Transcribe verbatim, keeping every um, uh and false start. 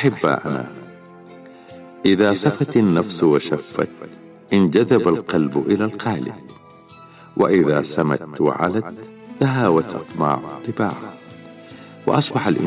أحباءنا، إذا صفت النفس وشفت انجذب القلب إلى الخالق، وإذا سمت وعلت تهاوت أطماع طباعه، وأصبح